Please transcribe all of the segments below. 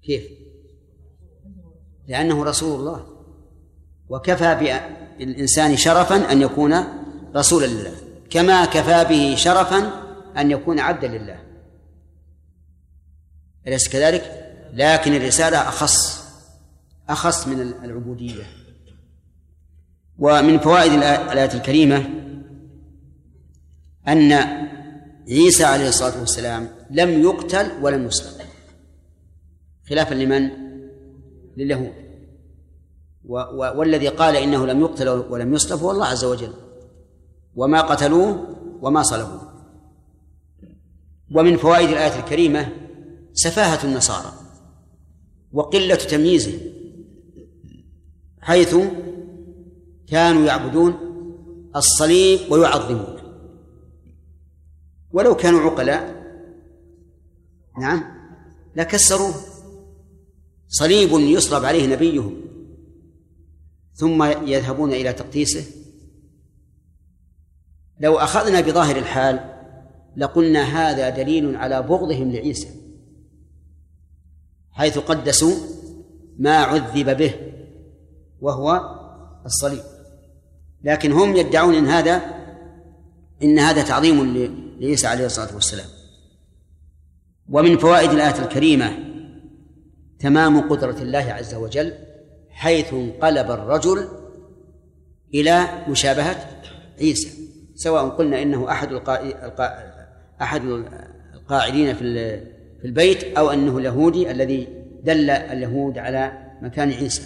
كيف؟ لأنه رسول الله، وكفى بالإنسان شرفا أن يكون رسولا لله، كما كفى به شرفا أن يكون عبدا لله، أليس كذلك؟ لكن الرسالة أخص من العبودية. ومن فوائد الآية الكريمة أن عيسى عليه الصلاة والسلام لم يقتل ولم يصلب، خلافا لمن؟ لليهود. والذي قال إنه لم يقتل ولم يصلب هو الله عز وجل، وما قتلوه وما صلبوه. ومن فوائد الآية الكريمة سفاهة النصارى وقلة تمييزهم، حيث كانوا يعبدون الصليب ويعظمونه، ولو كانوا عقلاء نعم لكسروه. صليب يصلب عليه نبيهم ثم يذهبون إلى تقديسه. لو أخذنا بظاهر الحال لقلنا هذا دليل على بغضهم لعيسى، حيث قدسوا ما عذب به وهو الصليب، لكن هم يدعون إن هذا تعظيم لعيسى عليه الصلاة والسلام. ومن فوائد الآية الكريمة تمام قدرة الله عز وجل، حيث انقلب الرجل إلى مشابهة عيسى، سواء قلنا إنه أحد القاعدين في البيت أو أنه اليهودي الذي دل اليهود على مكان عيسى،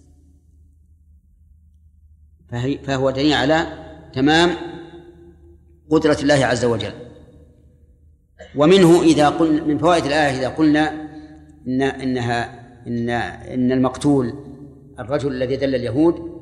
فهو دليل على تمام قدرة الله عز وجل. ومنه من فوائد الآية إذا قلنا إن المقتول الرجل الذي دل اليهود،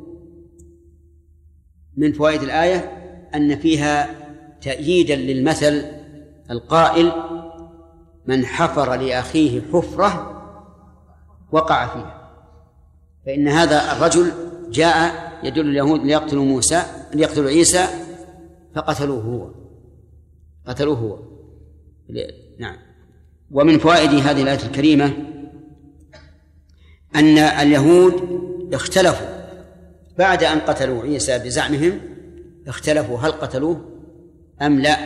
من فوائد الآية أن فيها تأييدا للمثل القائل من حفر لأخيه حفرة وقع فيها، فإن هذا الرجل جاء يدل اليهود ليقتلوا عيسى فقتلوه هو. نعم. ومن فوائد هذه الآية الكريمة أن اليهود اختلفوا بعد أن قتلوا عيسى بزعمهم، اختلفوا هل قتلوه أم لا.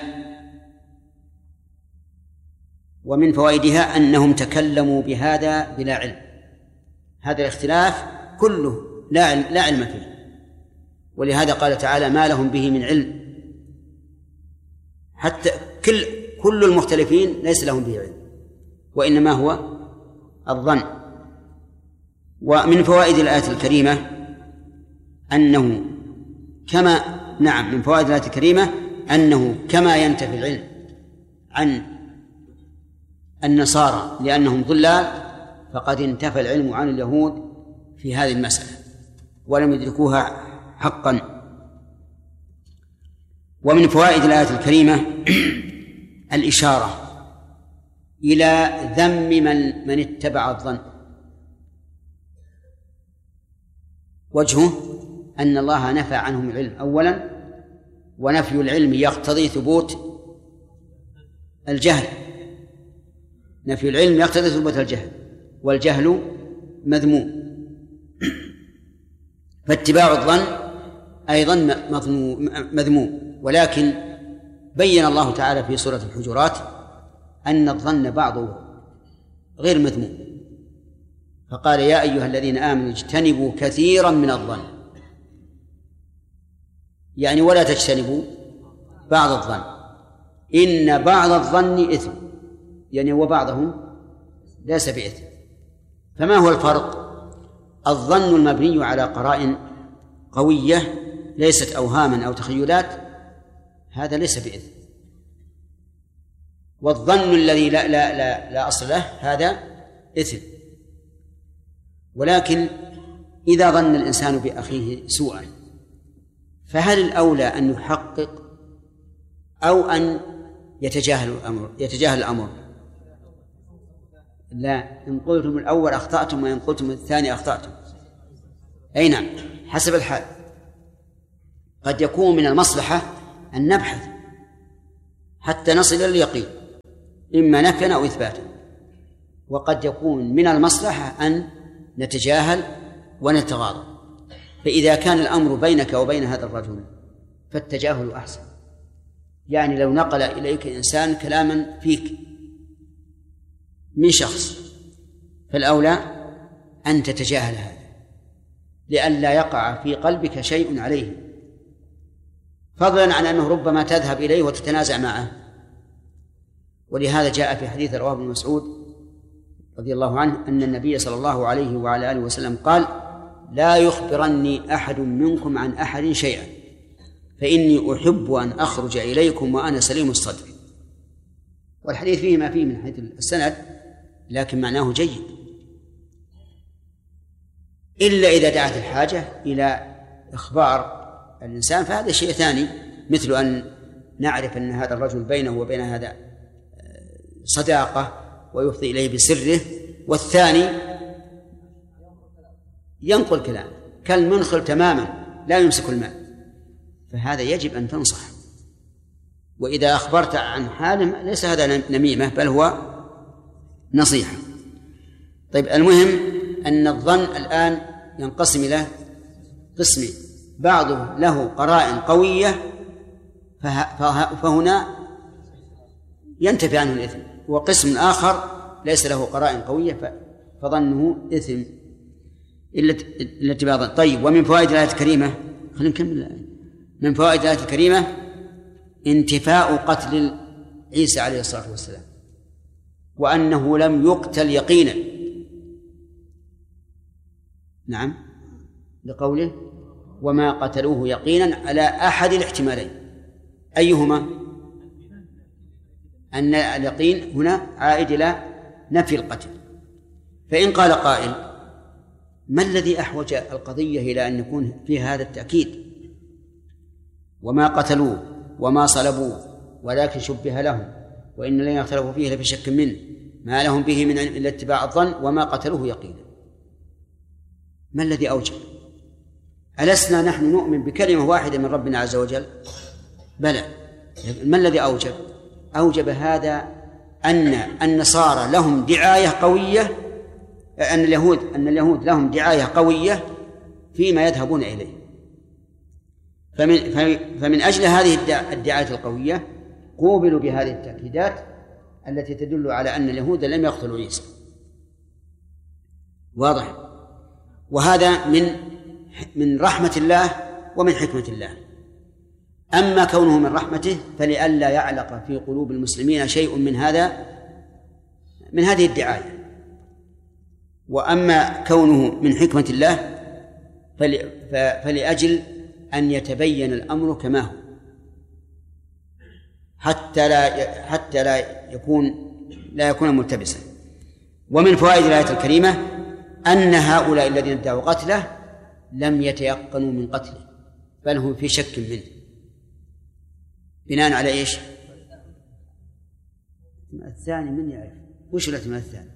ومن فوائدها أنهم تكلموا بهذا بلا علم، هذا الاختلاف كله لا علم فيه، ولهذا قال تعالى ما لهم به من علم، حتى كل المختلفين ليس لهم به علم، وإنما هو الظن. ومن فوائد الآية الكريمة أنه من فوائد الآية الكريمة أنه كما ينتفي العلم عن النصارى لأنهم ضلال، فقد انتفى العلم عن اليهود في هذه المسألة ولم يدركوها حقا. ومن فوائد الآية الكريمة الإشارة إلى ذم من اتبع الظن، وجهه أن الله نفى عنهم العلم أولا، ونفي العلم يقتضي ثبوت الجهل، نفي العلم يقتضي ثبوت الجهل، والجهل مذموم، فاتباع الظن أيضا مذموم. ولكن بين الله تعالى في سورة الحجرات أن الظن بعضه غير مذموم، فقال يا أيها الذين آمنوا اجتنبوا كثيرا من الظن، يعني ولا تجتنبوا بعض الظن، إن بعض الظن إثم، يعني وبعضهم ليس بإثم. فما هو الفرق؟ الظن المبني على قرائن قوية ليست أوهاما أو تخيلات هذا ليس بإثم، والظن الذي لا أصل له هذا إثم. ولكن إذا ظن الإنسان بأخيه سوءا فهل الأولى أن يحقق أو أن يتجاهل الأمر؟ لا، إن قلتم الأول أخطأتم وإن قلتم الثاني أخطأتم. أي نعم، حسب الحال. قد يكون من المصلحة أن نبحث حتى نصل إلى اليقين، إما نفيا أو إثباتا. وقد يكون من المصلحة أن نتجاهل ونتغاضى. فإذا كان الأمر بينك وبين هذا الرجل فالتجاهل أحسن. يعني لو نقل إليك إنسان كلاما فيك من شخص فالأولى أن تتجاهل هذا لئلا يقع في قلبك شيء عليه، فضلا عن أنه ربما تذهب إليه وتتنازع معه. ولهذا جاء في حديث رواه ابن مسعود رضي الله عنه أن النبي صلى الله عليه وعلى آله وسلم قال: لا يخبرني أحد منكم عن أحد شيئا فإني أحب أن أخرج إليكم وأنا سليم الصدر. والحديث فيه ما فيه من حيث السند لكن معناه جيد، إلا إذا دعت الحاجة إلى إخبار الإنسان فهذا شيء ثاني، مثل أن نعرف أن هذا الرجل بينه وبين هذا صداقة ويفضي إليه بسره، والثاني ينقل كلام كالمنخل تماما لا يمسك الماء، فهذا يجب أن تنصح. وإذا أخبرت عن حاله ليس هذا نميمة بل هو نصيحة. طيب، المهم أن الظن الآن ينقسم إلى قسمين: بعضه له قرائن قوية فهنا ينتفي عنه الإثم، وقسم آخر ليس له قرائن قوية فظنه إثم إلا اتباعا. طيب، ومن فوائد الآية الكريمة، خلينا نكمل الآية. من فوائد الآية الكريمة انتفاء قتل عيسى عليه الصلاة والسلام، وأنه لم يقتل يقينا. نعم، لقوله: وما قتلوه يقينا على أحد الاحتمالين. أيهما؟ أن اليقين هنا عائد إلى نفي القتل. فإن قال قائل: ما الذي أحوج القضية إلى أن يكون فيها هذا التأكيد؟ وما قتلوه وما صلبوه ولكن شبه لهم وإن الذين اختلفوا فيه لفي شك منه ما لهم به من علم إلا اتباع الظن وما قتلوه يقينا. ما الذي أوجب؟ ألسنا نحن نؤمن بكلمة واحدة من ربنا عز وجل؟ بلى. ما الذي أوجب؟ أوجب هذا أن النصارى لهم دعاية قوية، أن اليهود لهم دعاية قوية فيما يذهبون إليه. فمن أجل هذه الدعاية القوية قوبلوا بهذه التأكيدات التي تدل على أن اليهود لم يقتلوا عيسى. واضح؟ وهذا من رحمة الله ومن حكمة الله. أما كونه من رحمته فلئلا يعلق في قلوب المسلمين شيء من هذه الدعاية. وأما كونه من حكمة الله فلأجل أن يتبين الأمر كما هو حتى لا يكون ملتبسا. ومن فوائد الآية الكريمة أن هؤلاء الذين ادعوا قتله لم يتيقنوا من قتله بل هم في شك منه. بناء على إيش؟ الثاني من يعرف وش الاحتمال الثاني؟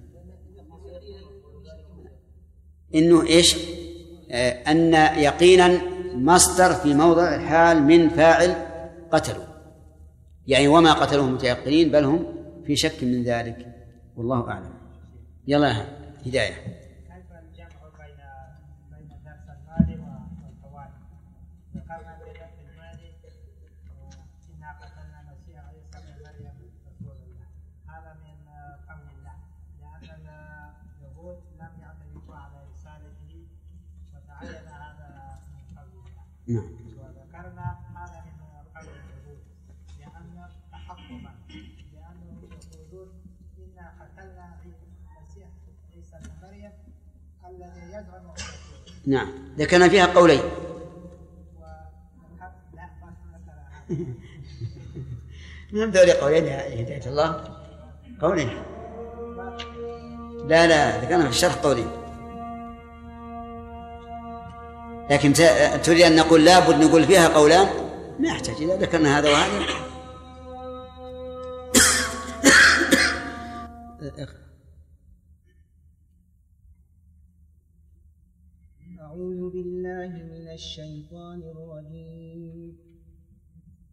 إنه إيش؟ أن يقينا مصدر في موضع الحال من فاعل قتلوا، يعني وما قتلوهم متيقنين بل هم في شك من ذلك، والله أعلم. يلا هداية. كيف الجمع بين درس المال والفوائد؟ ذكرنا في المال إنا قتلنا المسيح عيسى بن مريم رسول الله، هذا من قول الله، لأن اليهود لم يعترفوا على رسالته وتعين هذا من قول الله. نعم. وذكرنا هذا من قول اليهود لأن تحكما، لأنهم يقولون إنا قتلنا المسيح عيسى بن مريم الذي يزعم نعم، ذكرنا فيها قولين. من ذولي قولين يا هداية الله؟ قولين؟ لا ذكرنا في الشرح قولين، لكن تريد أن نقول لابد نقول فيها قولان، ما يحتاج إذا ذكرنا هذا وهذا. أعوذ بالله من الشيطان الرجيم.